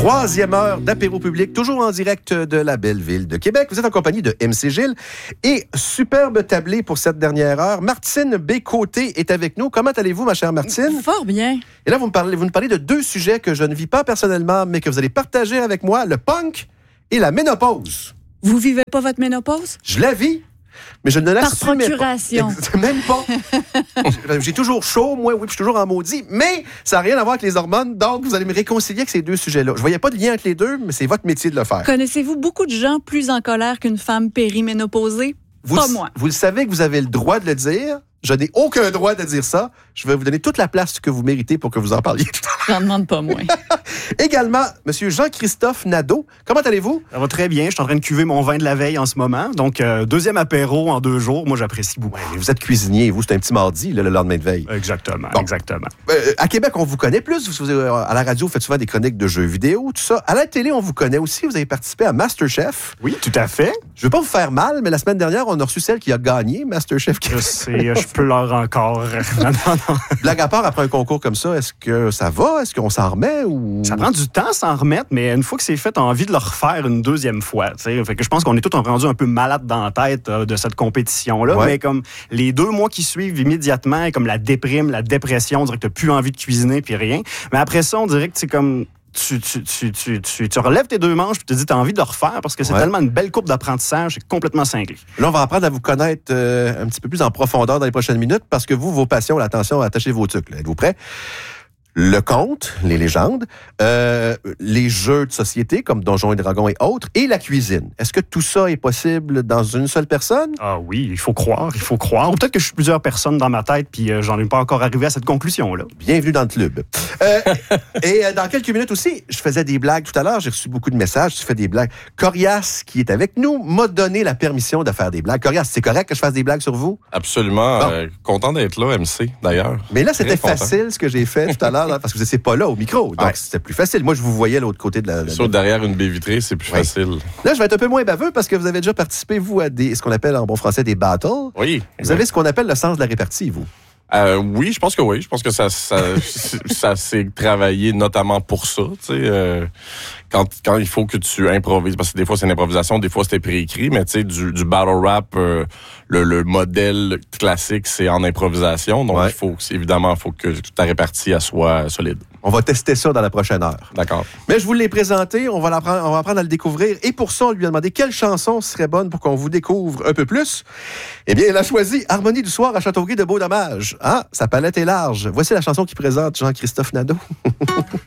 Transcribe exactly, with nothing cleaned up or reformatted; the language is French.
Troisième heure d'apéro public, toujours en direct de la belle ville de Québec. Vous êtes en compagnie de M C Gilles et superbe tablé pour cette dernière heure. Martine Bécoté est avec nous. Comment allez-vous, ma chère Martine? Fort bien. Et là, vous, me parlez, vous nous parlez de deux sujets que je ne vis pas personnellement, mais que vous allez partager avec moi, le punk et la ménopause. Vous vivez pas votre ménopause? Je la vis, mais je ne la Par l'assumais procuration. pas. Même pas. J'ai toujours chaud, moi, oui, puis je suis toujours en maudit, mais ça n'a rien à voir avec les hormones, donc vous allez me réconcilier avec ces deux sujets-là. Je voyais pas de lien entre les deux, mais c'est votre métier de le faire. Connaissez-vous beaucoup de gens plus en colère qu'une femme périménopausée? Vous Pas le, moi. Vous le savez que vous avez le droit de le dire. Je n'ai aucun droit de dire ça. Je vais vous donner toute la place que vous méritez pour que vous en parliez tout à l'heure. J'en demande pas moins. Également, M. Jean-Christophe Nadeau. Comment allez-vous? Ça va très bien. Je suis en train de cuver mon vin de la veille en ce moment. Donc, euh, deuxième apéro en deux jours. Moi, j'apprécie beaucoup. Ouais, vous êtes cuisinier, vous, c'est un petit mardi, là, le lendemain de veille. Exactement, Bon. exactement. Euh, à Québec, on vous connaît plus. Vous, vous, à la radio, vous faites souvent des chroniques de jeux vidéo, tout ça. À la télé, on vous connaît aussi. Vous avez participé à MasterChef. Oui, tout à fait. Je ne veux pas vous faire mal, mais la semaine dernière, on a reçu celle qui a gagné MasterChef. Je sais, je pleure encore. Non, non, non. Blague à part, après un concours comme ça, est-ce que ça va? Est-ce qu'on s'en remet? Ou... Ça prend du temps à s'en remettre, mais une fois que c'est fait, t'as envie de le refaire une deuxième fois. T'sais. Fait que je pense qu'on est tous rendus un peu malades dans la tête euh, de cette compétition-là. Ouais. Mais comme les deux mois qui suivent immédiatement, comme la déprime, la dépression, on dirait que t'as plus envie de cuisiner puis rien. Mais après ça, on dirait que c'est comme... Tu, tu, tu, tu, tu, tu relèves tes deux manches et tu te dis t'as envie de le refaire parce que c'est Ouais. tellement une belle courbe d'apprentissage, c'est complètement cinglé. Là, on va apprendre à vous connaître euh, un petit peu plus en profondeur dans les prochaines minutes parce que vous, vos passions, là, attention, attachez vos trucs. Là. Êtes-vous prêts? Le conte, les légendes, euh, les jeux de société comme Donjons et Dragons et autres, et la cuisine. Est-ce que tout ça est possible dans une seule personne? Ah oui, il faut croire, il faut croire. Ou peut-être que je suis plusieurs personnes dans ma tête puis euh, j'en ai pas encore arrivé à cette conclusion-là. Bienvenue dans le club. Euh, et euh, dans quelques minutes aussi, je faisais des blagues tout à l'heure, j'ai reçu beaucoup de messages, tu fais des blagues. Corias, qui est avec nous, m'a donné la permission de faire des blagues. Corias, c'est correct que je fasse des blagues sur vous? Absolument. Bon. Euh, content d'être là, M C, d'ailleurs. Mais là, c'était Très content. facile ce que j'ai fait tout à l'heure, là, parce que vous n'étiez pas là au micro. Donc, Ouais. c'était plus facile. Moi, je vous voyais de l'autre côté de la... la- Sauf derrière une baie vitrée, c'est plus Oui. facile. Là, je vais être un peu moins baveux parce que vous avez déjà participé, vous, à des, ce qu'on appelle en bon français des battles. Oui. Vous avez ce qu'on appelle le sens de la répartie, vous. Euh, oui, je pense que oui. Je pense que ça, ça, ça s'est travaillé notamment pour ça. Tu sais, euh, quand, quand il faut que tu improvises, parce que des fois c'est une improvisation, des fois c'était préécrit, mais tu sais, du, du battle rap, euh, le, le modèle classique, c'est en improvisation. Donc, Ouais. il faut, évidemment, il faut que ta répartie elle soit solide. On va tester ça dans la prochaine heure. D'accord. Mais je vous l'ai présenté, on va, l'apprendre, on va apprendre à le découvrir. Et pour ça, on lui a demandé quelle chanson serait bonne pour qu'on vous découvre un peu plus. Eh bien, elle a choisi Harmonie du soir à Châteauguay de Beau Dommage. Ah, sa palette est large. Voici la chanson qui présente Jean-Christophe Nadeau.